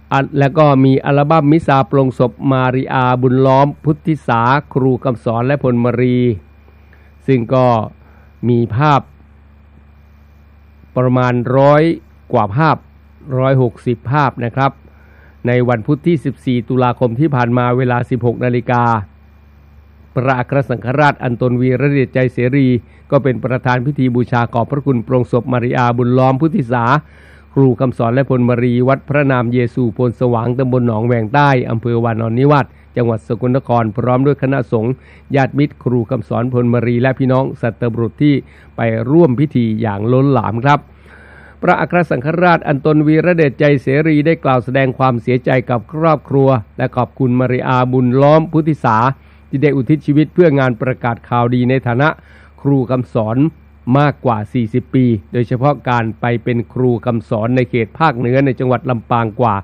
แล้วก็มีอัลบั้มมิสซาปลงศพมาริอาบุญล้อมพุทธิสาครูคำสอนและพลมรีซึ่งก็มีภาพประมาณ100 กว่าภาพ160 ภาพนะครับในวันพุธที่14 ตุลาคมที่ผ่านมาเวลา 16 นาฬิกาพระอัครสังฆราชอันตนวีระเดชใจเสรีก็เป็นประธานพิธีบูชาขอบพระคุณปลงศพมาริอาบุญล้อมพุทธิสาครูคำสอนและพลมรีวัดพระนามเยซูโพนสว่างตำบลหนองแวงใต้อำเภอวานอนนิวาสจังหวัดสกลนครพร้อมด้วยคณะสงฆ์ญาติมิตรครูคำสอนพลมรีและพี่น้องสัตบุรุษที่ไปร่วมพิธีอย่างล้นหลามครับพระอัครสังฆราชอันตนวีระเดชใจเสรีได้กล่าวแสดงความเสียใจกับครอบครัวและขอบคุณมาริอาบุญล้อมพุทธิสาที่ได้อุทิศชีวิตเพื่องานประกาศข่าวดีในฐานะครูคำสอนมากกว่า40 ปีโดยเฉพาะการไปเป็นครูคำสอนในเขตภาคเหนือในจังหวัดลำปางกว่า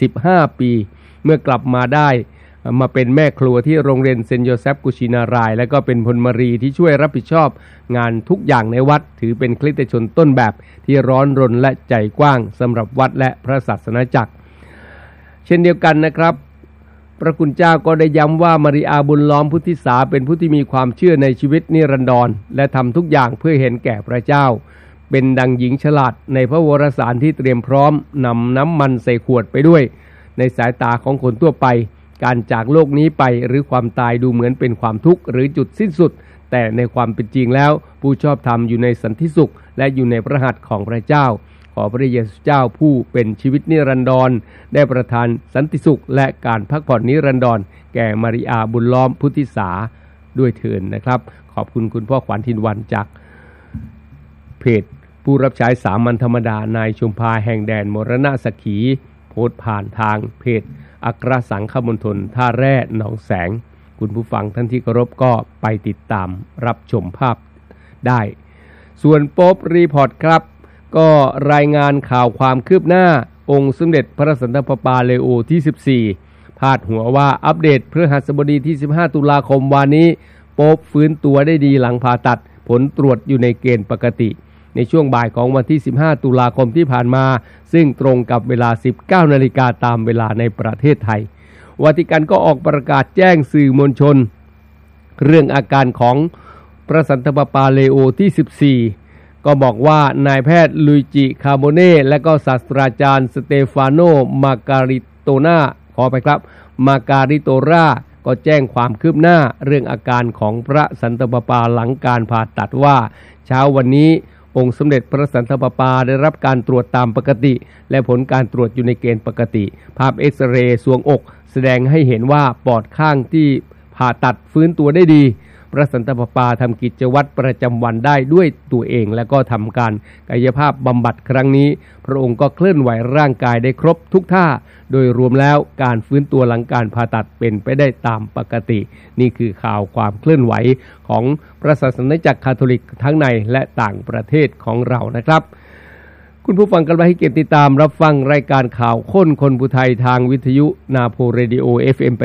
15 ปีเมื่อกลับมาได้มาเป็นแม่ครัวที่โรงเรียนเซนต์โยเซฟกุชินารายและก็เป็นพลมรีที่ช่วยรับผิดชอบงานทุกอย่างในวัดถือเป็นคริสตชนต้นแบบที่ร้อนรนและใจกว้างสำหรับวัดและพระศาสนาจักรเช่นเดียวกันนะครับพระคุณเจ้าก็ได้ย้ำว่ามาริอาบุญล้อมพุทธิสาเป็นผู้ที่มีความเชื่อในชีวิตนิรันดรและทำทุกอย่างเพื่อเห็นแก่พระเจ้าเป็นดังหญิงฉลาดในพระวรสารที่เตรียมพร้อมนำน้ำมันใส่ขวดไปด้วยในสายตาของคนทั่วไปการจากโลกนี้ไปหรือความตายดูเหมือนเป็นความทุกข์หรือจุดสิ้นสุดแต่ในความเป็นจริงแล้วผู้ชอบธรรมอยู่ในสันติสุขและอยู่ในพระหัตถ์ของพระเจ้าขอพระเยซูเจ้าผู้เป็นชีวิตนิรันดรได้ประทานสันติสุขและการพักผ่อนนิรันดรแก่มาริอาบุญล้อมพุทธิสาด้วยเถิดนะครับขอบคุณคุณพ่อขวัญทินวันจากเพจผู้รับใช้สามัญธรรมดานายชุมพาแห่งแดนมรณะสักขีโพสต์ผ่านทางเพจอัครสังฆมณฑลท่าแร่หนองแสงคุณผู้ฟังท่านที่เคารพก็ไปติดตามรับชมภาพได้ส่วนโป๊ปรีพอร์ตครับก็รายงานข่าวความคืบหน้าองค์สมเด็จพระสันตะปาปาเลโอที่14พาดหัวว่าอัปเดตพฤหัสบดีที่15 ตุลาคมวันนี้โป๊ปฟื้นตัวได้ดีหลังผ่าตัดผลตรวจอยู่ในเกณฑ์ปกติในช่วงบ่ายของวันที่15 ตุลาคมที่ผ่านมาซึ่งตรงกับเวลา 19 นาฬิกาตามเวลาในประเทศไทยวาติกันก็ออกประกาศแจ้งสื่อมวลชนเรื่องอาการของพระสันตะปาปาเลโอที่14ก็บอกว่านายแพทย์ลุยจิคาโมเน่และก็ศาสตราจารย์สเตฟานโนมาการิโตนาขอไปครับมาการิโตราก็แจ้งความคืบหน้าเรื่องอาการของพระสันตะปาปาหลังการผ่าตัดว่าเช้าวันนี้องค์สมเด็จพระสันตะปาปาได้รับการตรวจตามปกติและผลการตรวจอยู่ในเกณฑ์ปกติภาพเอ็กซเรย์ทรวงอกแสดงให้เห็นว่าปอดข้างที่ผ่าตัดฟื้นตัวได้ดีพระสันตะปาปาทำกิจวัตรประจำวันได้ด้วยตัวเองและก็ทำการกายภาพบำบัดครั้งนี้พระองค์ก็เคลื่อนไหวร่างกายได้ครบทุกท่าโดยรวมแล้วการฟื้นตัวหลังการผ่าตัดเป็นไปได้ตามปกตินี่คือข่าวความเคลื่อนไหวของพระศาสนาจักรคาทอลิกทั้งในและต่างประเทศของเรานะครับคุณผู้ฟังกำลังให้เกียรติติดตามรับฟังรายการข่าวค้นคนผู้ไทยทางวิทยุนาโพเรดิโอ FM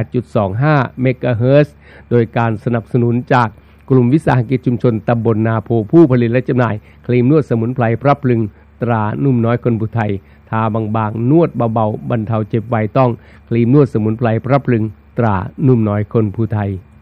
88.25 เมกะเฮิรตซ์โดยการสนับสนุนจากกลุ่มวิสาหกิจชุมชนตำบลนาโพผู้ผลิตและจำหน่ายครีมนวดสมุนไพรพรับพลึงตรานุ่มน้อยคนผู้ไทยทาบางๆนวดเบาๆบรรเทาเจ็บไวต้องครีมนวดสมุนไพรพรับพลึงตรานุ่มน้อยคนผู้ไทย